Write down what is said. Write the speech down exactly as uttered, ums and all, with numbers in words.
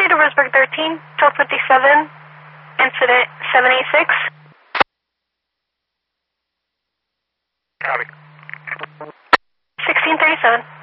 to Roseburg thirteen, twelve fifty-seven, incident seven eight six. Copy. sixteen thirty-seven.